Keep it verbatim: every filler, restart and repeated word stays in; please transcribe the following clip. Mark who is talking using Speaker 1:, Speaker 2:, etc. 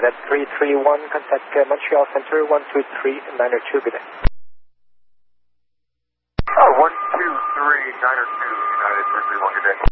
Speaker 1: United three three one, contact uh, Montreal Center one two three nine two, good day.
Speaker 2: Oh, one two three nine two, United three three one, good day.